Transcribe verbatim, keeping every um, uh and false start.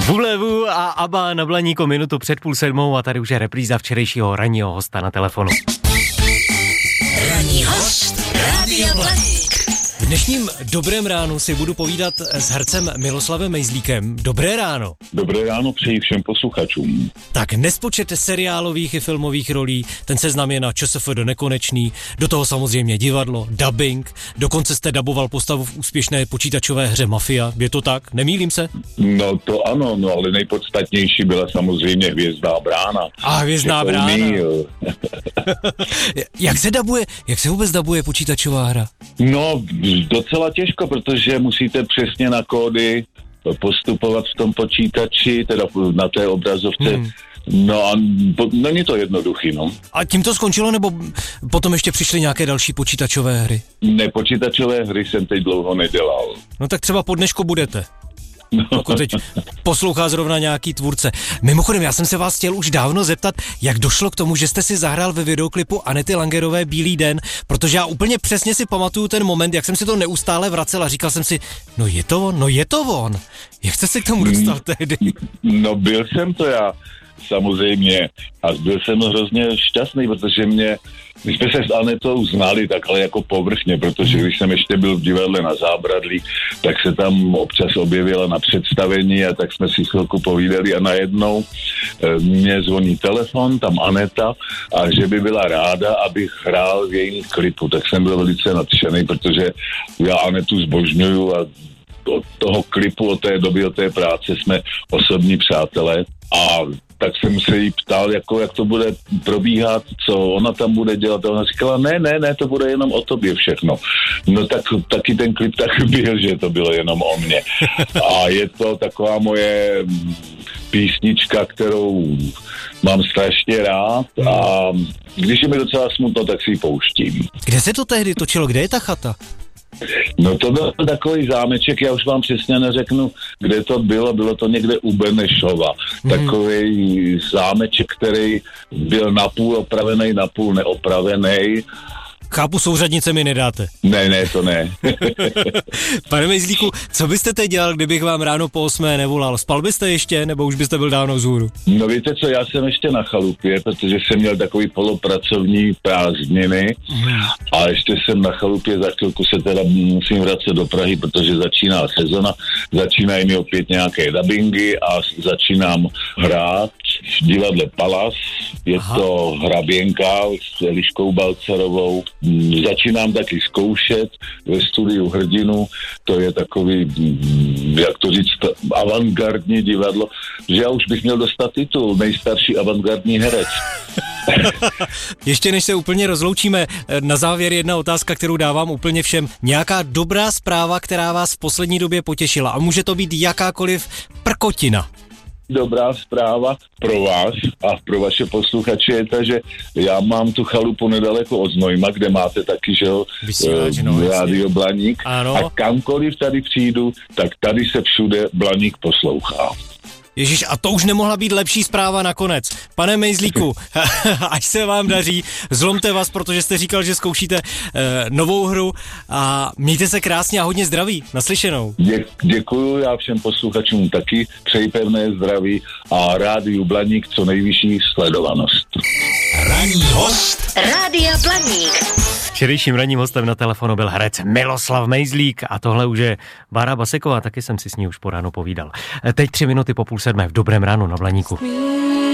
Vulevu a Abba na Blaníku minutu před půl sedmou a tady už je repríza včerejšího ranního hosta na telefonu. Ranní host Rádia Blaník. V dnešním dobrém ránu si budu povídat s hercem Miloslavem Mejzlíkem. Dobré ráno. Dobré ráno přeji všem posluchačům. Tak nespočet seriálových i filmových rolí, ten seznam je na ČSFD nekonečný, do toho samozřejmě divadlo, dubbing, dokonce jste daboval postavu v úspěšné počítačové hře Mafia, je to tak? Nemýlím se? No to ano, no ale nejpodstatnější byla samozřejmě Hvězdná brána. A Hvězdná brána. Jak se dabuje, jak se vůbec dabuje počítačová hra? No docela těžko, protože musíte přesně na kódy postupovat v tom počítači, teda na té obrazovce. Hmm. No a po, není to jednoduchý, no. A tím to skončilo, nebo potom ještě přišly nějaké další počítačové hry? Ne, počítačové hry jsem teď dlouho nedělal. No tak třeba po dnešku budete. Pokud teď poslouchá zrovna nějaký tvůrce. Mimochodem, já jsem se vás chtěl už dávno zeptat, jak došlo k tomu, že jste si zahrál ve videoklipu Anety Langerové Bílý den, protože já úplně přesně si pamatuju ten moment, jak jsem si to neustále vracel a říkal jsem si, no je to on, no je to on. Jak jste se k tomu dostal tehdy? No byl jsem to já, samozřejmě. A byl jsem hrozně šťastný, protože mě, my jsme se s Anetou znali takhle jako povrchně, protože když jsem ještě byl v divadle na Zábradlí, tak se tam občas objevila na představení a tak jsme si chvilku povídali a najednou e, mě zvoní telefon, tam Aneta, a že by byla ráda, abych hrál v jejím klipu. Tak jsem byl velice nadšený, protože já Anetu zbožňuju a od toho klipu, od té doby, od té práce jsme osobní přátelé a tak jsem se jí ptal, jako, jak to bude probíhat, co ona tam bude dělat. A ona říkala, ne, ne, ne, to bude jenom o tobě všechno. No tak taky ten klip tak byl, že to bylo jenom o mně. A je to taková moje písnička, kterou mám strašně rád a když je mi docela smutno, tak si ji pouštím. Kde se to tehdy točilo? Kde je ta chata? No to byl takový zámeček, já už vám přesně neřeknu, kde to bylo, bylo to někde u Benešova. Hmm. Takový zámeček, který byl napůl opravený, napůl neopravený. Chápu, souřadnice mi nedáte. Ne, ne, to ne. Pane Mejzlíku, co byste teď dělal, kdybych vám ráno po osmé nevolal? Spal byste ještě, nebo už byste byl dávno vzhůru? No víte co, já jsem ještě na chalupě, protože jsem měl takový polopracovní prázdniny a ještě jsem na chalupě, za chvilku se teda musím vracet do Prahy, protože začíná sezona, začínají mi opět nějaké dabingy a začínám hrát v divadle Palas, je Aha. to Hraběnka s Eliškou Balcarovou. Začínám taky zkoušet ve studiu Hrdinu, to je takový, jak to říct, avantgardní divadlo, že já už bych měl dostat titul nejstarší avantgardní herec. Ještě než se úplně rozloučíme, na závěr jedna otázka, kterou dávám úplně všem. Nějaká dobrá zpráva, která vás v poslední době potěšila a může to být jakákoliv prkotina. Dobrá zpráva pro vás a pro vaše posluchače je ta, že já mám tu chalupu nedaleko od Znojma, kde máte taky, že jo, Vysílač, no, Rádio Blaník. Ano. A kamkoliv tady přijdu, tak tady se všude Blaník poslouchá. Ježíš, a to už nemohla být lepší zpráva nakonec. Pane Mejzlíku, až se vám daří, zlomte vás, protože jste říkal, že zkoušíte eh, novou hru a mějte se krásně a hodně zdraví. Naslyšenou. Dě, děkuju, já všem posluchačům taky přeji pevné zdraví a Rádiu Blaník co nejvyšší sledovanost. Ranní host Rádia Blaník. Včerejším ranním hostem na telefonu byl herec Miloslav Mejzlík a tohle už je Bára Baseková, taky jsem si s ní už po ránu povídal. Teď tři minuty po půl sedmé v Dobrém ránu na Blaníku.